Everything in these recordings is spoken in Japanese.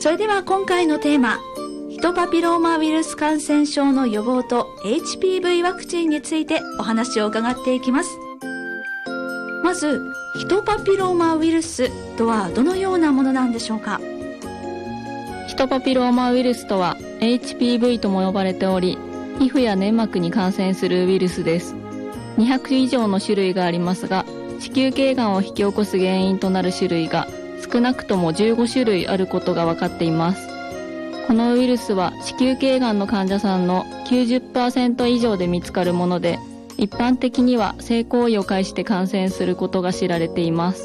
それでは今回のテーマ、ヒトパピローマウイルス感染症の予防と HPV ワクチンについてお話を伺っていきます。まず、ヒトパピローマウイルスとはどのようなものなんでしょうか。 ヒトパピローマウイルスとは HPV とも呼ばれており、皮膚や粘膜に感染するウイルスです。200以上の種類がありますが、子宮頸がんを引き起こす原因となる種類が少なくとも15種類あることが分かっています。このウイルスは子宮頸がんの患者さんの 90% 以上で見つかるもので、一般的には性行為を介して感染することが知られています。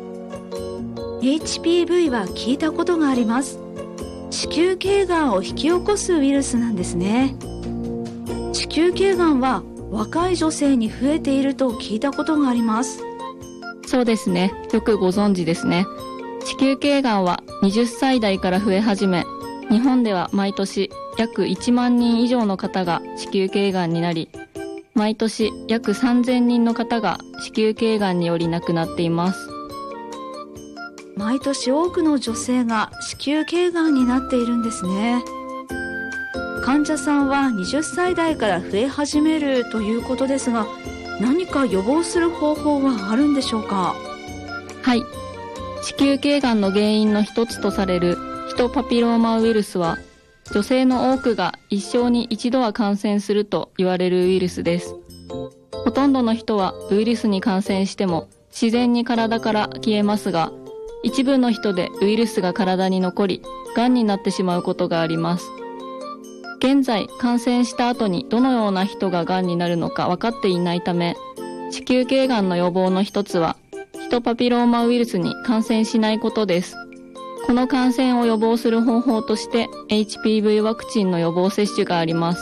HPV は聞いたことがあります。子宮頸がんを引き起こすウイルスなんですね。子宮頸がんは若い女性に増えていると聞いたことがあります。 そうですね、よくご存知ですね。子宮頸がんは20歳代から増え始め、日本では毎年約1万人以上の方が子宮頸がんになり、毎年約3000人の方が子宮頸がんにより亡くなっています。 毎年多くの女性が子宮頸がんになっているんですね。患者さんは20歳代から増え始めるということですが、何か予防する方法はあるんでしょうか。 はい、子宮頸がんの原因の一つとされるヒトパピローマウイルスは、女性の多くが一生に一度は感染すると言われるウイルスです。ほとんどの人はウイルスに感染しても自然に体から消えますが、一部の人でウイルスが体に残り、がんになってしまうことがあります。現在、感染した後にどのような人ががんになるのか分かっていないため、子宮頸がんの予防の一つは、ヒトパピローマウイルスに感染しないことです。この感染を予防する方法として HPV ワクチンの予防接種があります。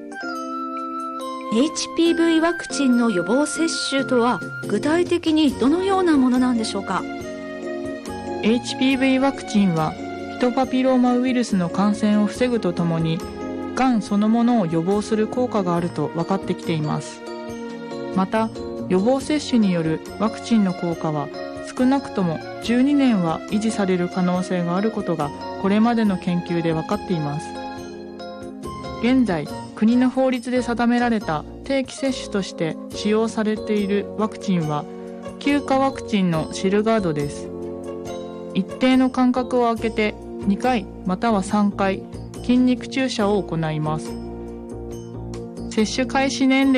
HPV ワクチンの予防接種とは具体的にどのようなものなんでしょうか。 HPV ワクチンはヒトパピローマウイルスの感染を防ぐとともに、がんそのものを予防する効果があると分かってきています。また、予防接種によるワクチンの効果は少なくとも12年は維持される可能性があることがこれまでの研究で分かっています。現在、国の法律で定められた定期接種として使用されているワクチンは9価ワクチンのシルガードです。一定の間隔を空けて2回または3回筋肉注射を行います。接種開始年齢